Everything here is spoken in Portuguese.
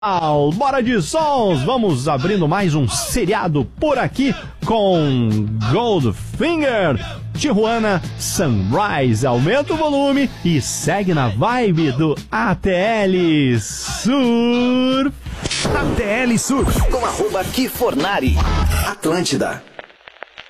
Bora de sons, vamos abrindo mais um seriado por aqui com Goldfinger, Tijuana Sunrise. Aumenta o volume e segue na vibe do ATL Surf. ATL Surf com @Kifornari. Atlântida.